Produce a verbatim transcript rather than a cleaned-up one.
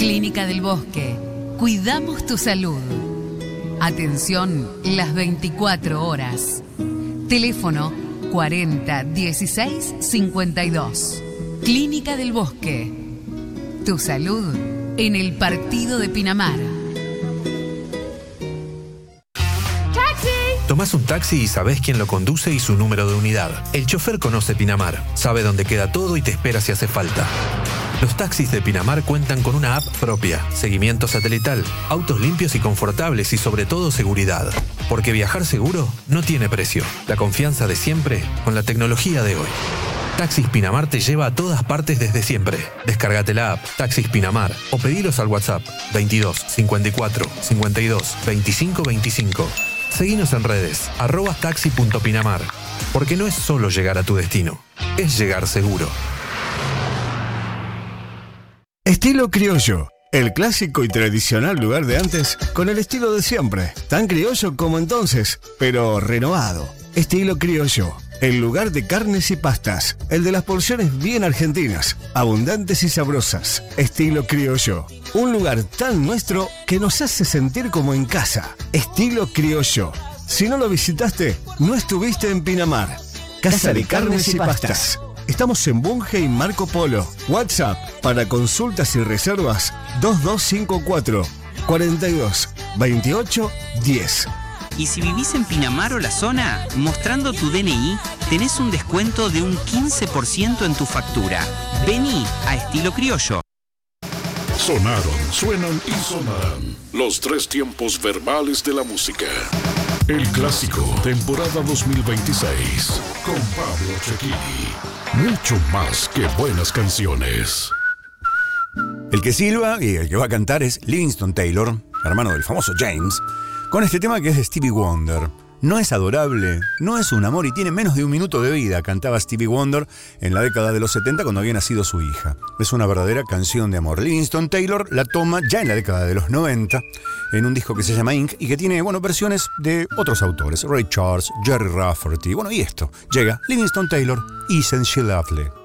Clínica del Bosque. Cuidamos tu salud. Atención las veinticuatro horas. Teléfono cuarenta dieciséis cincuenta y dos. Clínica del Bosque. Tu salud en el partido de Pinamar. Tomás un taxi y sabés quién lo conduce y su número de unidad. El chofer conoce Pinamar, sabe dónde queda todo y te espera si hace falta. Los taxis de Pinamar cuentan con una app propia, seguimiento satelital, autos limpios y confortables y sobre todo seguridad. Porque viajar seguro no tiene precio. La confianza de siempre con la tecnología de hoy. Taxis Pinamar te lleva a todas partes desde siempre. Descárgate la app Taxis Pinamar o pedilos al WhatsApp veintidós cincuenta y cuatro cincuenta y dos veinticinco veinticinco. Seguinos en redes, arroba taxi.pinamar, porque no es solo llegar a tu destino, es llegar seguro. Estilo criollo, el clásico y tradicional lugar de antes con el estilo de siempre, tan criollo como entonces, pero renovado. Estilo criollo, el lugar de carnes y pastas, el de las porciones bien argentinas, abundantes y sabrosas. Estilo criollo. Un lugar tan nuestro que nos hace sentir como en casa. Estilo criollo. Si no lo visitaste, no estuviste en Pinamar. Casa, Casa de, de Carnes, carnes y Pastas. pastas. Estamos en Bunge y Marco Polo. WhatsApp para consultas y reservas dos dos cinco cuatro, cuarenta y dos, veintiocho, diez. Y si vivís en Pinamar o la zona, mostrando tu D N I, tenés un descuento de un quince por ciento en tu factura. Vení a Estilo Criollo. Sonaron, suenan y sonarán los tres tiempos verbales de la música. El clásico, temporada dos mil veintiséis, con Pablo Cecchini. Mucho más que buenas canciones. El que silba y el que va a cantar es Livingston Taylor, hermano del famoso James, con este tema que es de Stevie Wonder. No es adorable, no es un amor y tiene menos de un minuto de vida, cantaba Stevie Wonder en la década de los setenta cuando había nacido su hija. Es una verdadera canción de amor. Livingston Taylor la toma ya en la década de los noventa en un disco que se llama Ink y que tiene, bueno, versiones de otros autores, Ray Charles, Jerry Rafferty, bueno, y esto. Llega Livingston Taylor, Isn't She Lovely?